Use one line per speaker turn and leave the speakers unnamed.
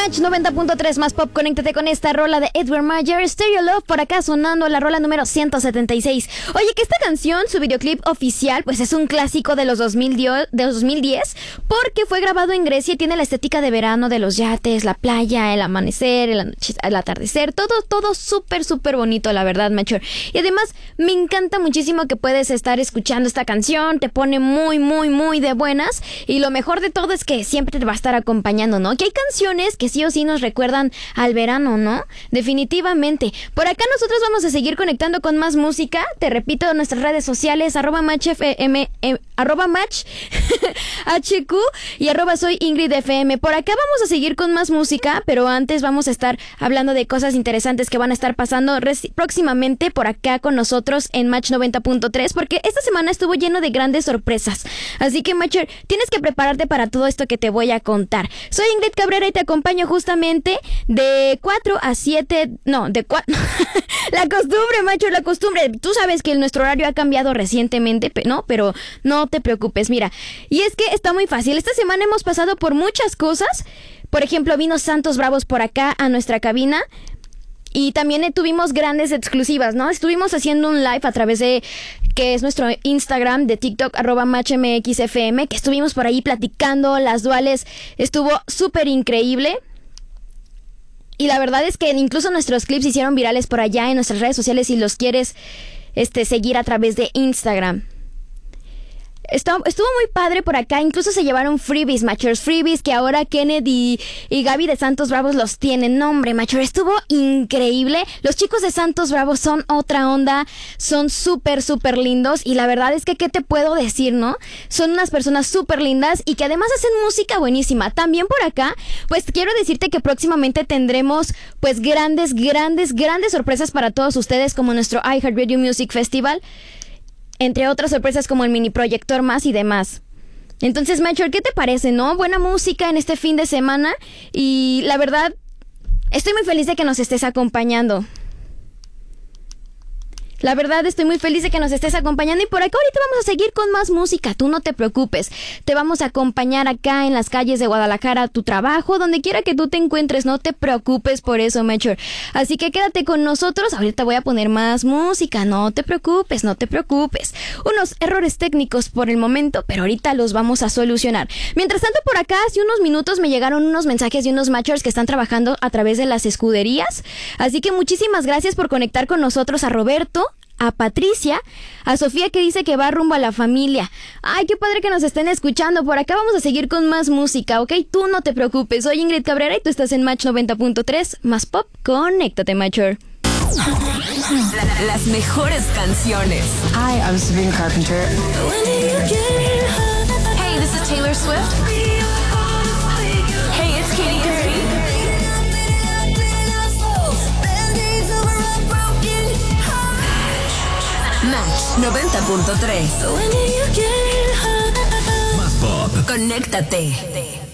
Match 90.3 más pop, conéctate con esta rola de Edward Mayer, Stereo Love, por acá sonando la rola número 176. Oye, que esta canción, su videoclip oficial, pues es un clásico de los 2010, porque fue grabado en Grecia y tiene la estética de verano, de los yates, la playa, el amanecer, el atardecer, todo súper bonito, la verdad, Mature. Y además, me encanta muchísimo que puedes estar escuchando esta canción, te pone muy de buenas, y lo mejor de todo es que siempre te va a estar acompañando, ¿no? Que hay canciones que sí o sí nos recuerdan al verano, ¿no? Definitivamente. Por acá nosotros vamos a seguir conectando con más música. Te repito, nuestras redes sociales, @matchfm, @matchhq y @soyingridfm. Por acá vamos a seguir con más música, pero antes vamos a estar hablando de cosas interesantes que van a estar pasando próximamente por acá con nosotros en Match 90.3, porque esta semana estuvo lleno de grandes sorpresas. Así que, Matcher, tienes que prepararte para todo esto que te voy a contar. Soy Ingrid Cabrera y te acompaño justamente de 4 a 7... No, de 4... La costumbre, Matcher, la costumbre. Tú sabes que nuestro horario ha cambiado recientemente, ¿no? Pero no te preocupes, mira. Y es que está muy fácil. Esta semana hemos pasado por muchas cosas. Por ejemplo, vino Santos Bravos por acá a nuestra cabina. Y también tuvimos grandes exclusivas, ¿no? Estuvimos haciendo un live a través de, que es nuestro Instagram de TikTok, @matchmxfm, que estuvimos por ahí platicando las duales. Estuvo súper increíble. Y la verdad es que incluso nuestros clips se hicieron virales por allá en nuestras redes sociales si los quieres seguir a través de Instagram. Estuvo muy padre por acá, incluso se llevaron freebies, Matchers, freebies que ahora Kenneth y Gaby de Santos Bravos los tienen. No, hombre, Matcher, estuvo increíble. Los chicos de Santos Bravos son otra onda, son súper lindos y la verdad es que, ¿qué te puedo decir, no? Son unas personas súper lindas y que además hacen música buenísima. También por acá, pues quiero decirte que próximamente tendremos pues grandes sorpresas para todos ustedes, como nuestro iHeartRadio Music Festival, entre otras sorpresas como el mini proyector más y demás. Entonces, Matcher, ¿qué te parece, no? Buena música en este fin de semana y la verdad, estoy muy feliz de que nos estés acompañando. La verdad, estoy muy feliz de que nos estés acompañando y por acá ahorita vamos a seguir con más música. Tú no te preocupes. Te vamos a acompañar acá en las calles de Guadalajara a tu trabajo, donde quiera que tú te encuentres. No te preocupes por eso, Matcher. Así que quédate con nosotros. Ahorita voy a poner más música. No te preocupes. Unos errores técnicos por el momento, pero ahorita los vamos a solucionar. Mientras tanto, por acá hace unos minutos me llegaron unos mensajes de unos Matchers que están trabajando a través de las escuderías. Así que muchísimas gracias por conectar con nosotros, a Roberto, a Patricia, a Sofía, que dice que va rumbo a la familia. Ay, qué padre que nos estén escuchando. Por acá vamos a seguir con más música, ¿ok? Tú no te preocupes. Soy Ingrid Cabrera y tú estás en Match 90.3 más pop. Conéctate, Matcher.
Las mejores canciones.
Hi, I'm Sabrina Carpenter.
Hey, this is Taylor Swift. Hey, it's Katy Perry. Match 90.3. Más pop. Conéctate.